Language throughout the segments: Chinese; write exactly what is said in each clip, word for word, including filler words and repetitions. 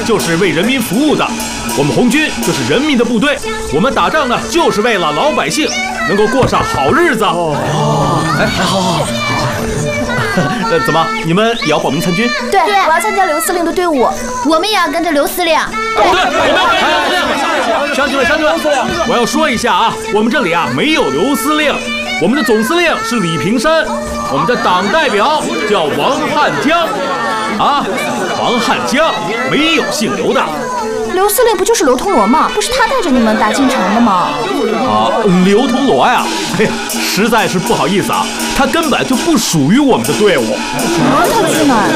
就是为人民服务的，我们红军就是人民的部队，我们打仗呢就是为了老百姓能够过上好日子。哦，哎，好好好。呃，怎么，你们也要报名参军？ 对，我要参加刘司令的队伍， 我们也要跟着刘司令。 对，我们要跟着刘司令。乡亲们，乡亲们，我要说一下啊，我们这里啊没有刘司令，我们的总司令是李平山，我们的党代表叫王汉江，啊，王汉江没有姓刘的。 刘司令不就是刘通罗吗？不是他带着你们打进城的吗？ 啊，刘通罗呀，哎呀，实在是不好意思啊，他根本就不属于我们的队伍。 啊，他去哪儿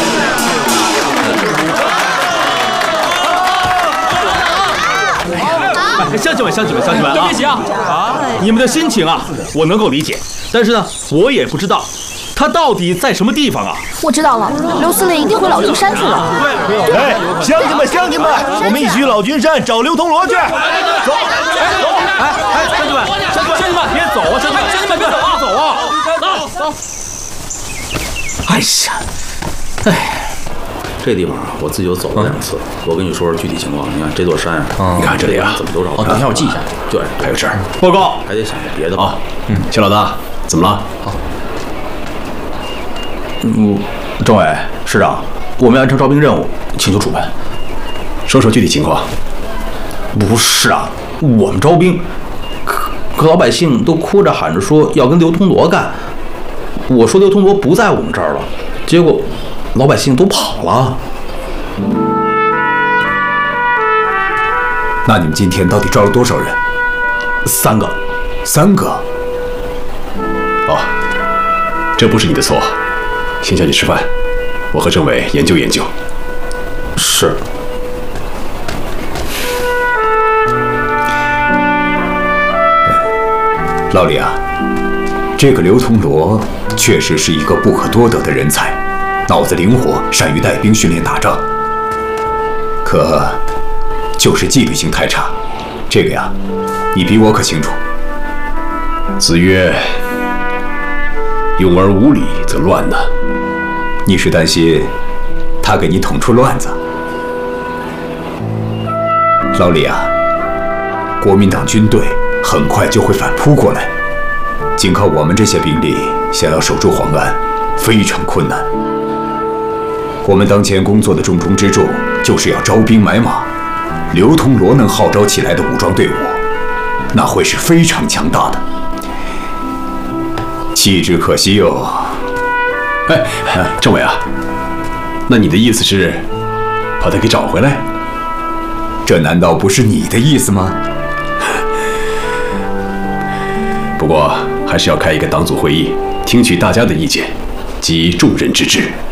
了？乡亲们，乡亲们，乡亲们啊！别急啊！啊，你们的心情啊，我能够理解，但是呢，我也不知道他到底在什么地方啊。 我知道了，刘司令一定回老君山去了。 对，哎，乡亲们，乡亲们，我们一起去老君山找刘通罗去。走， 哎，走！哎哎，乡亲们，乡亲们，别走啊！乡亲们，乡亲们，别走啊！走啊！走走。哎呀，哎。 这地方啊，我自己就走了两次。我跟你说说具体情况。你看这座山啊，你看这里啊，怎么都绕不开。 哦，等一下我记一下。 对， 还有这儿。 报告， 还得想个别的吧。 嗯，钱老大，怎么了？好。嗯，政委、师长，我们完成招兵任务，请求处分。说说具体情况。不是啊，我们招兵，可可老百姓都哭着喊着说要跟刘通罗干。我说刘通罗不在我们这儿了，结果老百姓都跑了。 那你们今天到底招了多少人？ 三个。 三个？ 哦，这不是你的错。先下去吃饭，我和政委研究研究。 是。老李啊，这个刘通罗确实是一个不可多得的人才，脑子灵活，善于带兵训练打仗。可就是纪律性太差，这个呀，你比我可清楚。 子曰：“用而无礼则乱呢。” 你是担心他给你捅出乱子？老李啊，国民党军队很快就会反扑过来，仅靠我们这些兵力想要守住黄安，非常困难。我们当前工作的重中之重就是要招兵买马。刘通罗能号召起来的武装队伍，那会是非常强大的。弃之可惜哟。 哎，政委啊，那你的意思是把他给找回来？ 这难道不是你的意思吗？ 不过还是要开一个党组会议，听取大家的意见，集众人之智。